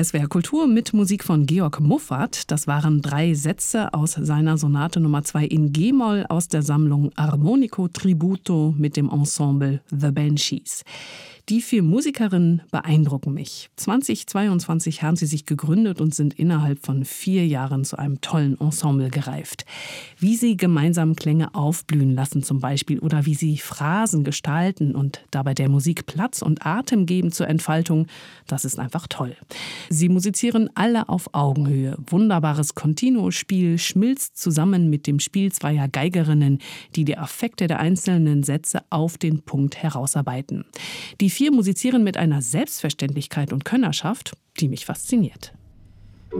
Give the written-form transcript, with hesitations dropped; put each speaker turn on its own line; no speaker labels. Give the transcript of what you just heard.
SWR Kultur mit Musik von Georg Muffat. Das waren 3 Sätze aus seiner Sonate Nummer 2 in G-Moll aus der Sammlung Armonico Tributo mit dem Ensemble The Banshees. Die 4 Musikerinnen beeindrucken mich. 2022 haben sie sich gegründet und sind innerhalb von 4 Jahren zu einem tollen Ensemble gereift. Wie sie gemeinsam Klänge aufblühen lassen zum Beispiel oder wie sie Phrasen gestalten und dabei der Musik Platz und Atem geben zur Entfaltung, das ist einfach toll. Sie musizieren alle auf Augenhöhe. Wunderbares Continuo-Spiel schmilzt zusammen mit dem Spiel zweier Geigerinnen, die die Affekte der einzelnen Sätze auf den Punkt herausarbeiten. Die 4 musizieren mit einer Selbstverständlichkeit und Könnerschaft, die mich fasziniert.